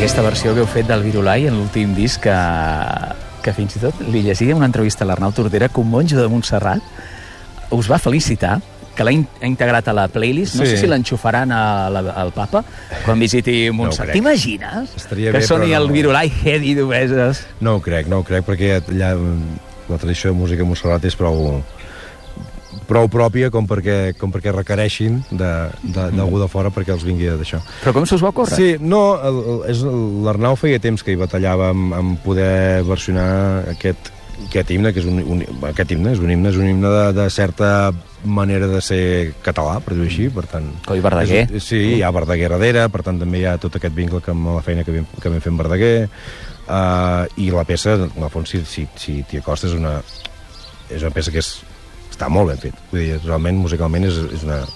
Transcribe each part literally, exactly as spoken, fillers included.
aquesta versió que heu fet del Virolai en l'últim disc, que, que fins i tot li llegia una entrevista a l'Arnau Tordera que un monjo de Montserrat us va felicitar, que l'ha in ha integrat a la playlist. No sí. sé si l'enxufaran al Papa quan visiti Montserrat. No t'imagines que bé, soni no... el Virolai Heady d'Obeses? No ho crec, no ho crec, perquè allà la tradició de música a Montserrat és prou prou pròpia com perquè, com perquè requereixin d'algú de, de fora perquè els vingui d'això. Però com se us va ocórrer? Sí, no, l'Arnau feia temps que hi batallava amb, amb poder versionar aquest, aquest himne, que és un, un, aquest himne és un himne, és un himne de, de certa manera de ser català, per dir-ho així, per tant... Coi Verdaguer. És, sí, hi ha Verdaguer darrere, per tant també hi ha tot aquest vincle amb la feina que vam, que vam fer amb Verdaguer, uh, i la peça, en el fons, si, si, si t'hi acostes, és una, és una peça que és està molt ben fet. Vull dir, realment, musicalment, és, és una...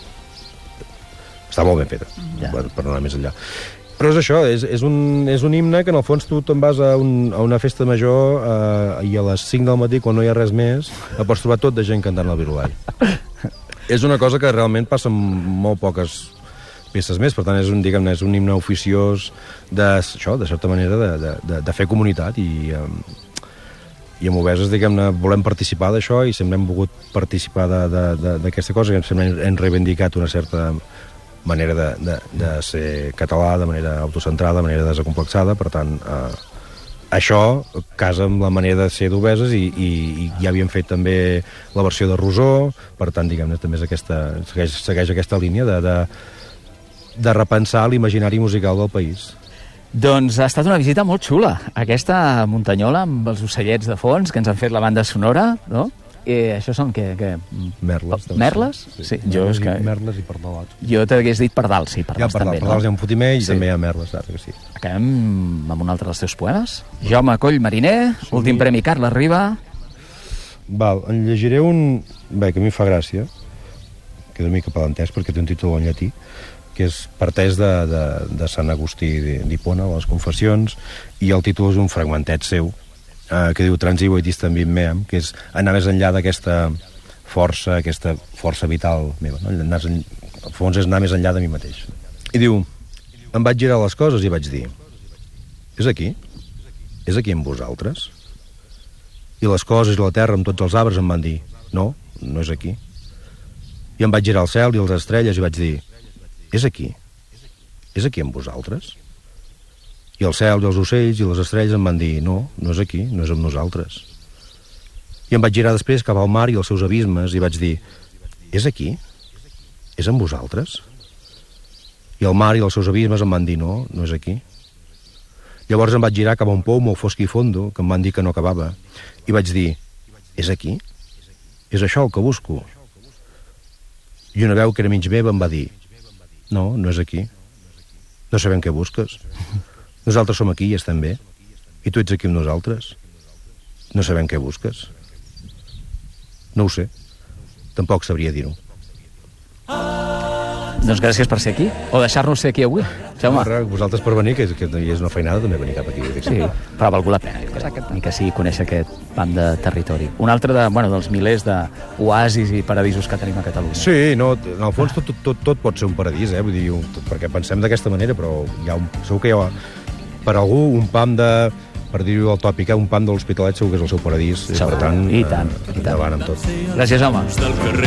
està molt ben feta, ja. per, per anar més enllà. Però és això, és, és, un, és un himne que, en el fons, tu te'n vas a, un, a una festa major eh, i a les cinc del matí, quan no hi ha res més, la pots trobar tot de gent cantant el Virolai. És una cosa que realment passa amb molt poques peces més, per tant, és un, diguem-ne, és un himne oficiós de, això, de certa manera, de, de, de, de fer comunitat i... Eh, i amb Obeses, diguem-ne, volem participar d'això i sempre hem volgut participar d'aquesta cosa, que sempre hem reivindicat una certa manera de, de, de ser català, de manera autocentrada, de manera desacomplexada, per tant, eh, això casa amb la manera de ser d'Obeses i, i, i ja havíem fet també la versió de Rosó, per tant, diguem-ne, també és aquesta, segueix, segueix aquesta línia de, de, de repensar l'imaginari musical del país. Doncs ha estat una visita molt xula, aquesta muntanyola amb els ocellets de fons que ens han fet la banda sonora, no? I això són què? què? Merles. Merles? Sí, sí. Jo és que... Merles i pardalots. Jo t'hagués dit pardals, sí, pardals, ja, pardal, també. Pardals no? hi ha un fotimer i sí. també hi ha merles, ara que sí. Acabem amb un altre dels teus poemes. Jaume Coll Mariner, sí. Últim premi Carles Riba. Val, en llegiré un... Bé, que a mi fa gràcia, que és una mica palantès perquè té un títol en llatí, que és parteix de, de, de Sant Agustí d'Hipona, les Confessions, i el títol és un fragmentet seu, eh, que diu Transivo et distant bim meam, que és anar més enllà d'aquesta força, aquesta força vital meva. No? Anar, el fons és anar més enllà de mi mateix. I diu, em vaig girar les coses i vaig dir, és aquí? És aquí amb vosaltres? I les coses i la terra amb tots els arbres em van dir, no, no és aquí. I em vaig girar al cel i les estrelles i vaig dir, és aquí? És aquí amb vosaltres? I el cel i els ocells i les estrelles em van dir, no, no és aquí, no és amb nosaltres. I em vaig girar després cap al mar i els seus abismes i vaig dir, és aquí? És amb vosaltres? I el mar i els seus abismes em van dir, no, no és aquí. Llavors em vaig girar cap a un pou molt fosc i fondo, que em van dir que no acabava, i vaig dir, és aquí? És això el que busco? I una veu que era mig meva em va dir, no, no és aquí. No sabem què busques. Nosaltres som aquí i estem bé. I tu ets aquí amb nosaltres. No sabem què busques. No ho sé. Tampoc sabria dir-ho. Doncs gràcies per ser aquí, o deixar-nos ser aquí avui. Jaume. Vosaltres per venir, que és, que és una feinada també venir cap aquí. Sí, però ha valgut la pena. Ni que sigui conèixer aquest pam de territori. Un altre de, bueno, dels milers d'oasis i paradisos que tenim a Catalunya. Sí, no, en el fons tot, tot, tot, tot pot ser un paradís, eh? Vull dir, tot, perquè pensem d'aquesta manera, però hi ha un, segur que hi ha per algú un pam de, per dir-ho al tòpic, eh? Un pam de l'Hospitalet segur que és el seu paradís. Segur, per tant, i tant, eh, i tant. Endavant amb tot. Gràcies, home.